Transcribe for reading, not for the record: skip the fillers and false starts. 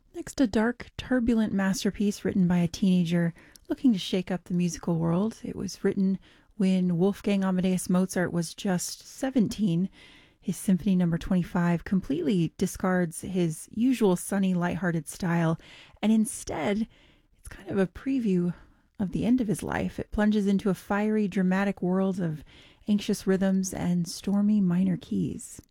Next, a dark, turbulent masterpiece written by a teenager looking to shake up the musical world. It was written when Wolfgang Amadeus Mozart was just 17. His Symphony Number 25 completely discards his usual sunny, lighthearted style, and instead, it's kind of a preview of the end of his life. It plunges into a fiery, dramatic world of anxious rhythms and stormy minor keys.